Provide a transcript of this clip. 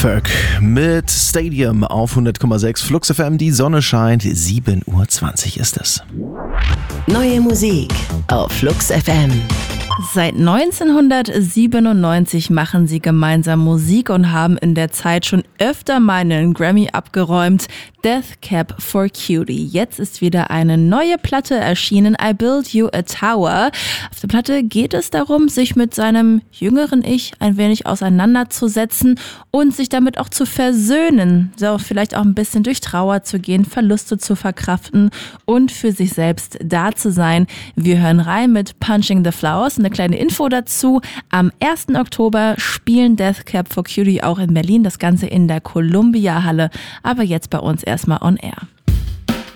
Kraftwerk mit Stadium auf 100,6 Flux FM. Die Sonne scheint, 7:20 Uhr ist es. Neue Musik auf Flux FM. Seit 1997 machen sie gemeinsam Musik und haben in der Zeit schon öfter mal einen Grammy abgeräumt. Death Cab for Cutie. Jetzt ist wieder eine neue Platte erschienen, I Build You a Tower. Auf der Platte geht es darum, sich mit seinem jüngeren Ich ein wenig auseinanderzusetzen und sich damit auch zu versöhnen. So, vielleicht auch ein bisschen durch Trauer zu gehen, Verluste zu verkraften und für sich selbst da zu sein. Wir hören rein mit Punching the Flowers. Eine kleine Info dazu. Am 1. Oktober spielen Death Cab for Cutie auch in Berlin. Das Ganze in der Columbia Halle. Aber jetzt bei uns erstmal on air.